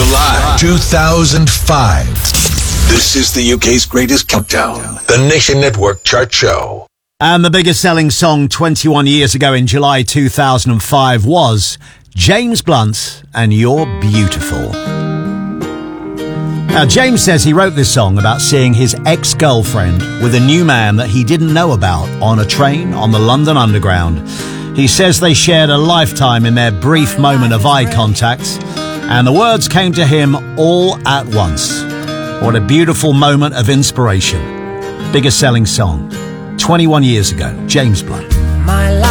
July 2005. This is the UK's greatest countdown. The Nation Network Chart Show. And the biggest selling song 21 years ago in July 2005 was James Blunt and You're Beautiful. Now, James says he wrote this song about seeing his ex-girlfriend with a new man that he didn't know about on a train on the London Underground. He says they shared a lifetime in their brief moment of eye contact, and the words came to him all at once. What a beautiful moment of inspiration. Biggest selling song 21 years ago, James Blunt.